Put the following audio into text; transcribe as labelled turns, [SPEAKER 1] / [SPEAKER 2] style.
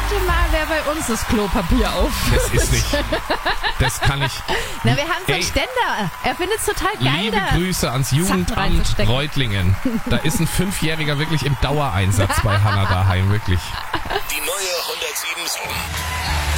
[SPEAKER 1] Rate mal, wer bei uns das Klopapier aufführt.
[SPEAKER 2] Das ist nicht. Das kann ich.
[SPEAKER 1] Na, wir haben so einen Ständer. Er findet es total geil.
[SPEAKER 2] Liebe
[SPEAKER 1] da
[SPEAKER 2] Grüße ans
[SPEAKER 1] Sachen
[SPEAKER 2] Jugendamt
[SPEAKER 1] reinzustecken.
[SPEAKER 2] Reutlingen. Da ist ein 5-Jähriger wirklich im Dauereinsatz bei Hannah daheim, wirklich.
[SPEAKER 3] Die neue 107.7.